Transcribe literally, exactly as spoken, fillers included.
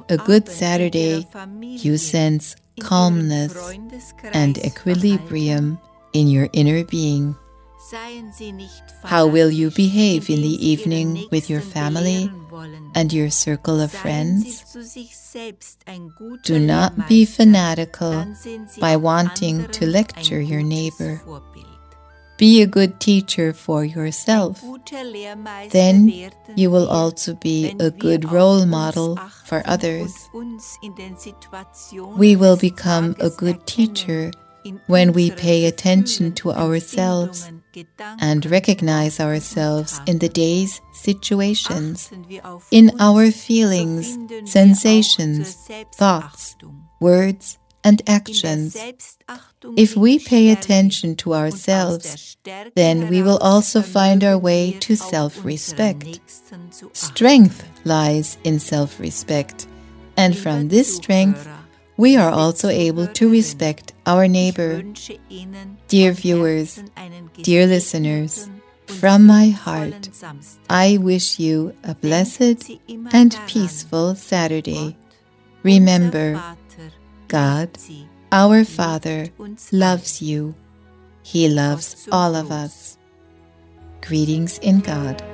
a good Saturday, you sense calmness and equilibrium in your inner being. How will you behave in the evening with your family and your circle of friends? Do not be fanatical by wanting to lecture your neighbor. Be a good teacher for yourself. Then you will also be a good role model for others. We will become a good teacher when we pay attention to ourselves and recognize ourselves in the day's situations, in our feelings, sensations, thoughts, words, and actions. If we pay attention to ourselves, then we will also find our way to self-respect. Strength lies in self-respect, and from this strength, we are also able to respect our neighbor. Dear viewers, dear listeners, from my heart, I wish you a blessed and peaceful Saturday. Remember, God, our Father, loves you. He loves all of us. Greetings in God.